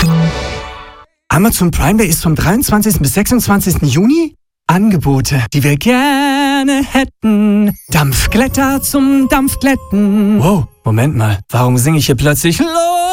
Amazon Prime Day ist vom 23. bis 26. Juni. Angebote, die wir gerne hätten. Dampfglätter zum Dampfglätten. Wow, Moment mal, warum singe ich hier plötzlich Los?